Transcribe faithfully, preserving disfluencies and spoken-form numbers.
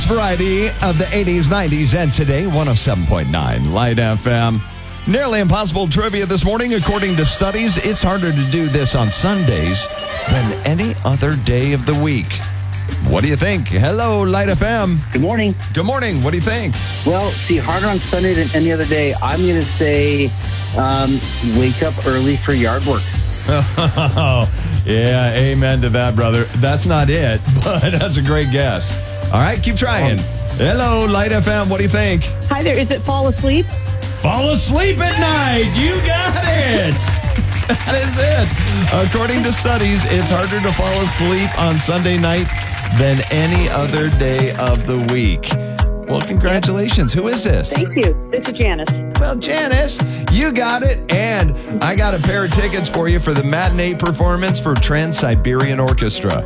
variety of the eighties, nineties, and today, one oh seven point nine Light F M. Nearly impossible trivia this morning. According to studies, it's harder to do this on Sundays than any other day of the week. What do you think? Hello, Light F M. Good morning. Good morning. What do you think? Well, see, harder on Sunday than any other day. I'm going to say um, wake up early for yard work. Oh, yeah, amen to that, brother. That's not it, but that's a great guess. All right, keep trying. Hello, Light F M. What do you think? Hi there. Is it fall asleep? Fall asleep at night. You got it. That is it. According to studies, it's harder to fall asleep on Sunday night than any other day of the week. Well, congratulations. Who is this? Thank you. This is Janice. Well, Janice, you got it. And I got a pair of tickets for you for the matinee performance for Trans-Siberian Orchestra.